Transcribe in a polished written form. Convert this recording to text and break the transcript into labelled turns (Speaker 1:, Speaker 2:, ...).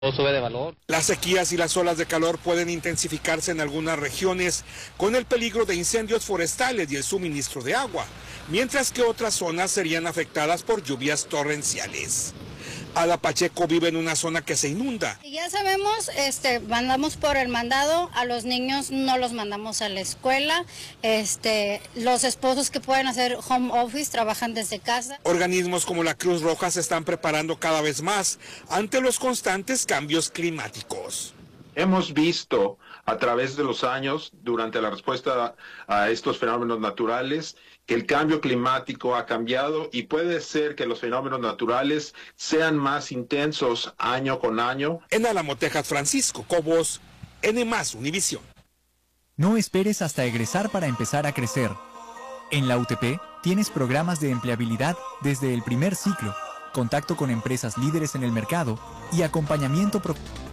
Speaker 1: todo sube de valor.
Speaker 2: Las sequías y las olas de calor pueden intensificarse en algunas regiones con el peligro de incendios forestales y el suministro de agua, mientras que otras zonas serían afectadas por lluvias torrenciales. Ada Pacheco vive en una zona que se inunda.
Speaker 3: Ya sabemos, mandamos por el mandado, a los niños no los mandamos a la escuela, los esposos que pueden hacer home office trabajan desde casa.
Speaker 2: Organismos como la Cruz Roja se están preparando cada vez más ante los constantes cambios climáticos.
Speaker 4: Hemos visto a través de los años, durante la respuesta a estos fenómenos naturales, que el cambio climático ha cambiado y puede ser que los fenómenos naturales sean más intensos año con año.
Speaker 2: En Álamo, Texas, Francisco Cobos, N+ Univisión.
Speaker 5: No esperes hasta egresar para empezar a crecer. En la UTP tienes programas de empleabilidad desde el primer ciclo, contacto con empresas líderes en el mercado y acompañamiento profesional.